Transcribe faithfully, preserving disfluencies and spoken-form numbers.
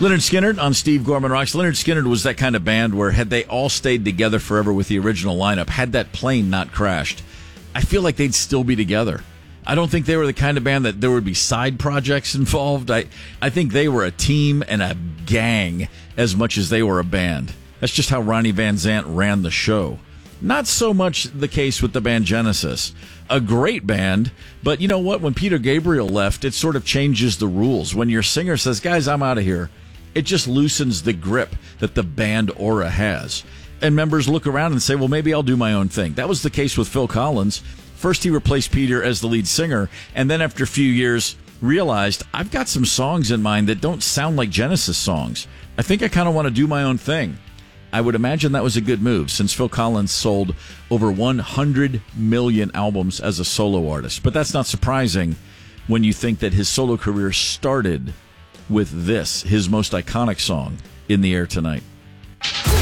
Lynyrd Skynyrd on Steve Gorman Rocks. Lynyrd Skynyrd was that kind of band where had they all stayed together forever with the original lineup, had that plane not crashed, I feel like they'd still be together. I don't think they were the kind of band that there would be side projects involved. I, I think they were a team and a gang as much as they were a band. That's just how Ronnie Van Zant ran the show. Not so much the case with the band Genesis. A great band, but you know what? When Peter Gabriel left, it sort of changes the rules. When your singer says, guys, I'm out of here, it just loosens the grip that the band aura has. And members look around and say, well, maybe I'll do my own thing. That was the case with Phil Collins. First, he replaced Peter as the lead singer, and then after a few years, realized, I've got some songs in mind that don't sound like Genesis songs. I think I kind of want to do my own thing. I would imagine that was a good move, since Phil Collins sold over one hundred million albums as a solo artist. But that's not surprising when you think that his solo career started with this, his most iconic song, In the Air Tonight.